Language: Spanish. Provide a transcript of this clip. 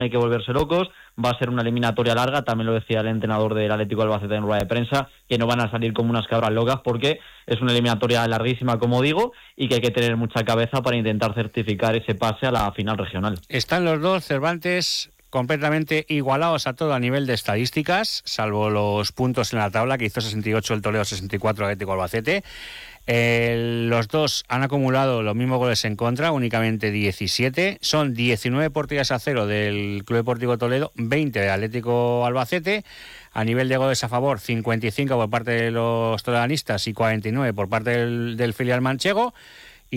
hay que volverse locos, va a ser una eliminatoria larga, también lo decía el entrenador del Atlético Albacete en rueda de prensa, que no van a salir como unas cabras locas porque es una eliminatoria larguísima, como digo, y que hay que tener mucha cabeza para intentar certificar ese pase a la final regional. Están los dos, Cervantes, completamente igualados a todo a nivel de estadísticas, salvo los puntos en la tabla, que hizo 68 el Toledo, 64 Atlético Albacete. Los dos han acumulado los mismos goles en contra, únicamente 17. Son 19 porterías a cero del Club Deportivo Toledo, 20 del Atlético Albacete. A nivel de goles a favor, 55 por parte de los toledanistas y 49 por parte del filial manchego.